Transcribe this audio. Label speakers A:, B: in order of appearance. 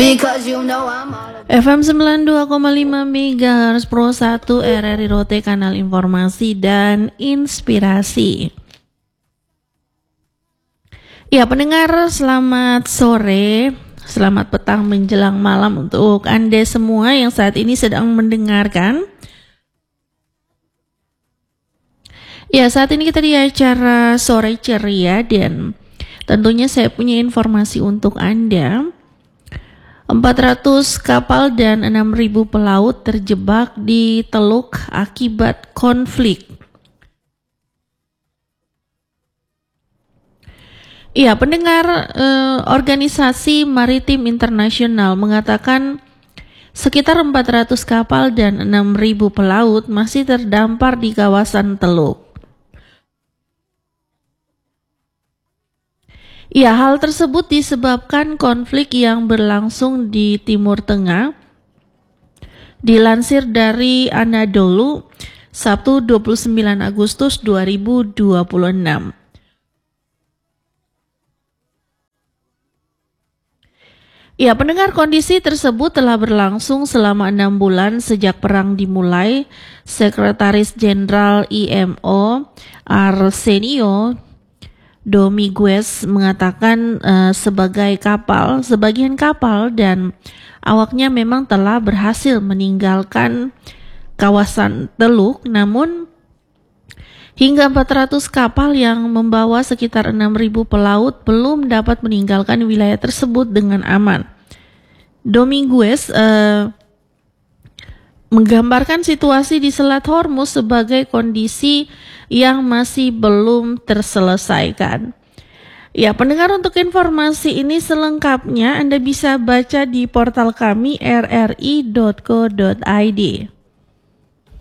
A: FM 92,5 MHz Pro 1 RRI Rote, kanal informasi dan inspirasi. Ya pendengar, selamat sore, selamat petang menjelang malam untuk Anda semua yang saat ini sedang mendengarkan. Ya, saat ini kita di acara Sore Ceria dan tentunya saya punya informasi untuk Anda. 400 kapal dan 6.000 pelaut terjebak di Teluk akibat konflik. Ya, pendengar, Organisasi Maritim Internasional mengatakan sekitar 400 kapal dan 6.000 pelaut masih terdampar di kawasan Teluk. Ya, hal tersebut disebabkan konflik yang berlangsung di Timur Tengah. Dilansir dari Anadolu, Sabtu 29 Agustus 2026. Ya, pendengar, kondisi tersebut telah berlangsung selama 6 bulan sejak perang dimulai. Sekretaris Jenderal IMO Arsenio Dominguez mengatakan sebagian kapal dan awaknya memang telah berhasil meninggalkan kawasan Teluk, namun hingga 400 kapal yang membawa sekitar 6.000 pelaut belum dapat meninggalkan wilayah tersebut dengan aman. Dominguez menggambarkan situasi di Selat Hormuz sebagai kondisi yang masih belum terselesaikan. Ya, pendengar, untuk informasi ini selengkapnya Anda bisa baca di portal kami rri.co.id.